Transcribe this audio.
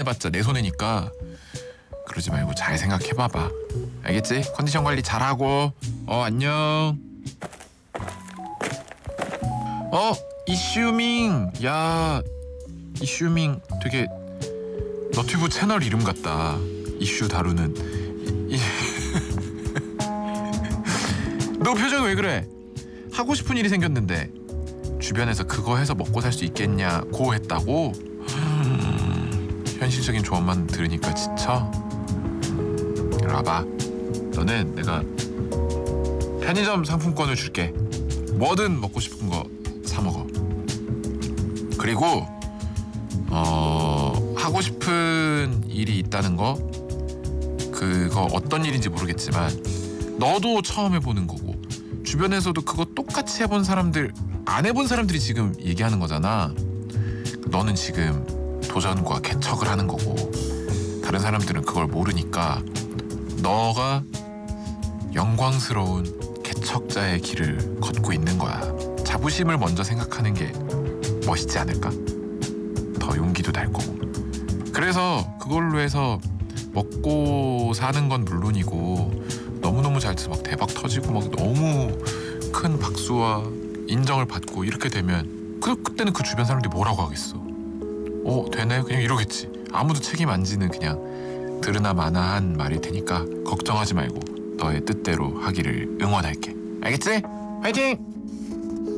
해봤자 내 손해니까 그러지 말고 잘 생각해봐봐. 알겠지? 컨디션 관리 잘하고. 안녕. 이슈밍. 야, 이슈밍 되게 너튜브 채널 이름 같다. 이슈 다루는 너 표정 왜 그래? 하고 싶은 일이 생겼는데 주변에서 그거 해서 먹고 살 수 있겠냐고 했다고? 현실적인 조언만 들으니까 지쳐? 이리 와봐. 너는 내가 편의점 상품권을 줄게. 뭐든 먹고 싶은 거 사 먹어. 그리고 하고 싶은 일이 있다는 거, 그거 어떤 일인지 모르겠지만 너도 처음 해보는 거고 주변에서도 그거 똑같이 해본 사람들, 안 해본 사람들이 지금 얘기하는 거잖아. 너는 지금 도전과 개척을 하는 거고 다른 사람들은 그걸 모르니까 너가 영광스러운 개척자의 길을 걷고 있는 거야. 자부심을 먼저 생각하는 게 멋있지 않을까? 더 용기도 날 거고. 그래서 그걸로 해서 먹고 사는 건 물론이고 너무너무 잘 돼서 막 대박 터지고 막 너무 큰 박수와 인정을 받고 이렇게 되면 그때는 그 주변 사람들이 뭐라고 하겠어? 되네? 그냥 이러겠지. 아무도 책임 안 지는 그냥 들으나 마나한 말일 테니까 걱정하지 말고 너의 뜻대로 하기를 응원할게. 알겠지? 화이팅!